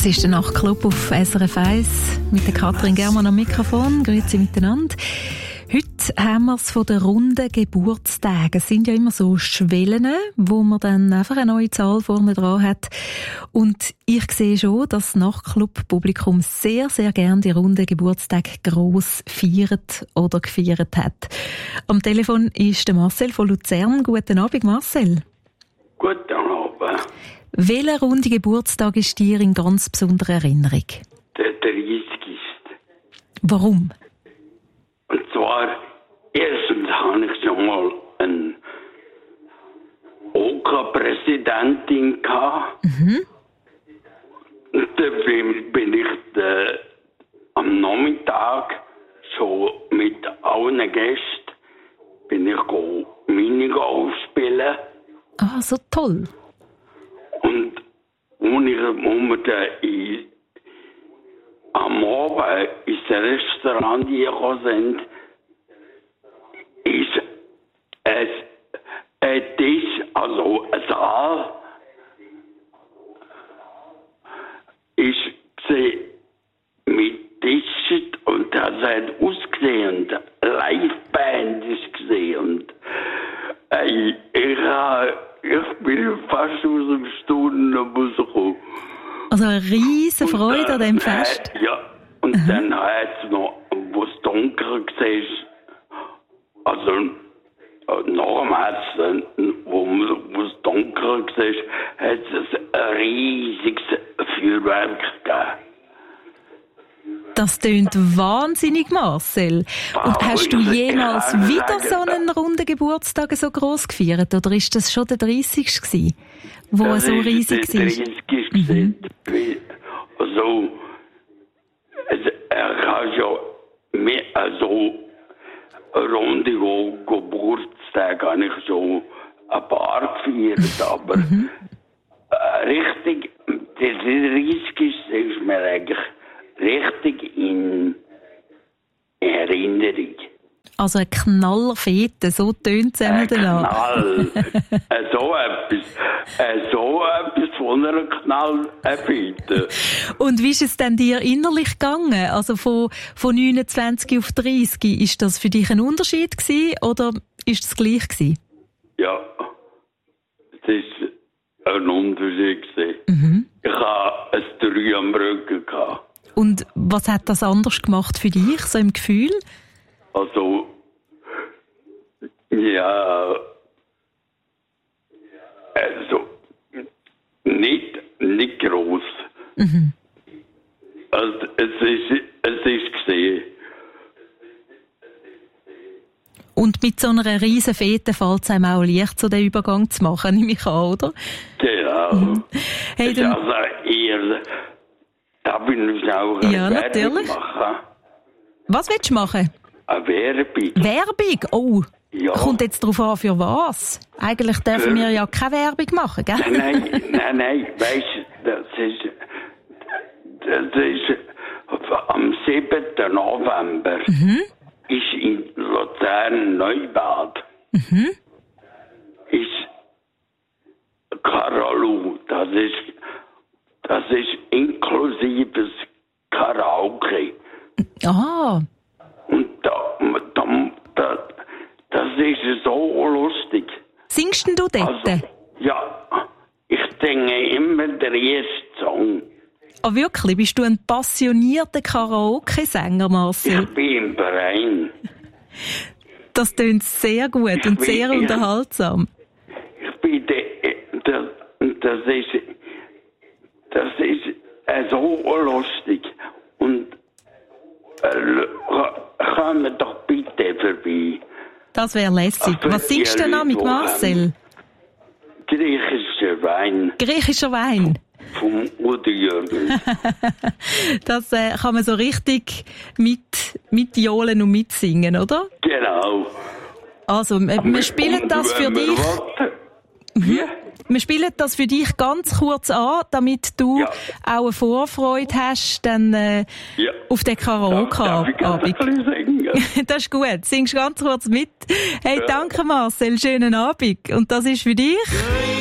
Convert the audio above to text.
Das ist der Nachtclub auf SRF 1 mit der Katrin Germann am Mikrofon. Grüezi miteinander. Heute haben wir es von den runden Geburtstagen. Es sind ja immer so Schwellen, wo man dann einfach eine neue Zahl vorne dran hat. Und ich sehe schon, dass das Nachtclub-Publikum sehr, sehr gerne die runden Geburtstage gross feiert oder gefeiert hat. Am Telefon ist der Marcel von Luzern. Guten Abend, Marcel. Guten Abend. Welcher runde Geburtstag ist dir in ganz besonderer Erinnerung? Der 30. Warum? Und zwar, erstens habe ich schon mal eine OK-Präsidentin gehabt. Und dann bin ich am Nachmittag schon mit allen Gästen Minigolf spielen. Ah, so toll. Und wo wir dann am Abend ins Restaurant gekommen sind, ist ein Tisch, also ein Saal, ist gesehen mit Tischen und das hat ausgesehen, Liveband ist gesehen und ich bin fast aus dem Stunden rausgekommen. Also eine riesen Freude an diesem Fest. Ja, und dann hat es noch, wo es dunkel war, also nach dem Herzen, wo es dunkel war, hat es ein riesiges Feuerwerk gegeben. Das tönt wahnsinnig, Marcel. Und hast du jemals wieder so einen runden Geburtstag so gross gefeiert? Oder ist das schon der 30. gewesen, wo er so riesig war? Der 30. Also, er kann ja mehr, also runde Geburtstage habe ich schon ein paar gefeiert, aber richtig, der 30. ist mir eigentlich richtig in Erinnerung. Also eine Knallerfete, so tönt es einmal danach. So etwas von einer Knallerfete. Und wie ist es denn dir innerlich gegangen? Also von 29 auf 30, ist das für dich ein Unterschied gewesen, oder ist es gleich gewesen? Ja, es war ein Unterschied gewesen. Ich hatte ein 3 am Rücken gehabt. Und was hat das anders gemacht für dich, so im Gefühl? Also, ja, also, nicht gross. Also, es ist gesehen. Und mit so einer riesen Fete fällt es einem auch leicht, so den Übergang zu machen, nehme ich an, oder? Genau. Hey, dann, also eher, darf ich noch auch eine Werbung machen? Was willst du machen? Eine Werbung. Werbung? Oh, ja. Kommt jetzt darauf an, für was? Eigentlich dürfen wir ja keine Werbung machen, gell? Nein, weißt du, das ist am 7. November ist in Luzern Neubad. Ist Karalu, das ist inklusives Karaoke. Ah. Und das ist so lustig. Singst denn du dort? Also, ja, ich singe immer den ersten Song. Ah, wirklich? Bist du ein passionierter Karaoke-Sänger, Marcel? Ich bin im Verein. Das tönt sehr gut und sehr unterhaltsam. Ich bin das ist so lustig. Und kommen doch bitte vorbei. Das wäre lässig. Was singst du denn mit Marcel? Griechischer Wein. Griechischer Wein? Vom Udo Jürgens. Das kann man so richtig mitjohlen und mitsingen, oder? Genau. Also, wir spielen das für dich. Wir spielen das für dich ganz kurz an, damit du auch eine Vorfreude hast dann, auf den Karaoke-Abend. Das ist gut. Singst ganz kurz mit. Hey, danke Marcel, schönen Abend. Und das ist für dich...